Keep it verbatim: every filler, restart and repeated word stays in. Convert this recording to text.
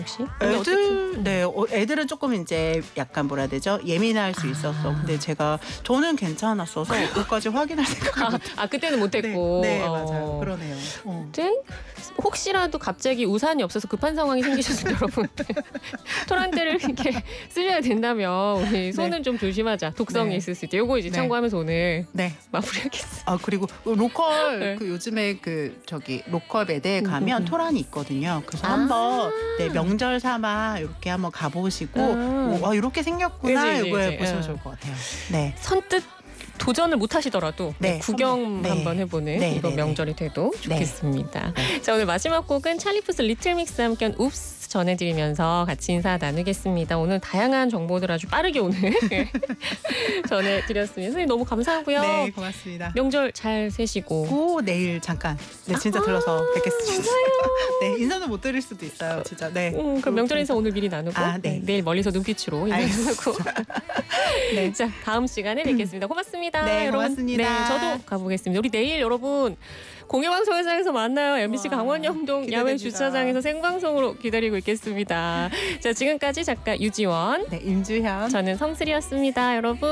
혹시? 근데 어떻게- 애들, 네, 어, 애들은 조금 이제 약간 뭐라 해야 되죠? 예민할 수 있었어. 아. 근데 제가 저는 괜찮았어서 그것까지 확인할 생각을 아, 못. 아 그때는 못했고. 네, 네 어. 맞아요. 그러네요. 어. 아무튼 혹시라도 갑자기 우산이 없어서 급한 상황이 생기셨을 때 여러분 토란대를 이렇게 쓰셔야 된다면 우리 손은 좀 조심하자. 독성이 네. 있을 수 있대. 요거 이제 네. 참고하면서 오늘 네. 마무리하겠습니다. 아 그리고 로컬 네. 그 요즘에 그 저기 로컬 매대에 음, 가면 음, 음. 토란이 있거든요. 그래서 아. 한번 네, 명절 삼아 이렇게 한번 가보시고 음. 오, 와 이렇게 생겼구나 그치, 그치, 이거 그치. 보시면 응. 좋을 것 같아요. 네. 선뜻 도전을 못 하시더라도 네, 구경 한번, 네. 한번 해보는 네, 이번 네, 명절이 돼도 좋겠습니다. 네. 자, 오늘 마지막 곡은 찰리푸스 리틀 믹스와 함께한 웁스 전해드리면서 같이 인사 나누겠습니다. 오늘 다양한 정보들 아주 빠르게 오늘 전해드렸습니다. 선생님 너무 감사하고요. 네 고맙습니다. 명절 잘 세시고. 고 내일 잠깐 네 진짜 들러서 뵙겠습니다. 네 인사는 못 드릴 수도 있어요. 진짜 네. 음, 그럼 명절 인사 오늘 미리 나누고 아, 네. 네, 내일 멀리서 눈빛으로 인사 나누고 네. 자 다음 시간에 뵙겠습니다. 고맙습니다. 네, 여러분. 고맙습니다. 네, 저도 가보겠습니다. 우리 내일 여러분 공영방송 회장에서 만나요. 엠비씨 와, 강원영동 기대됩니다. 야외 주차장에서 생방송으로 기다리고 있겠습니다. 자 지금까지 작가 유지원, 네 임주현. 저는 성슬이었습니다. 여러분.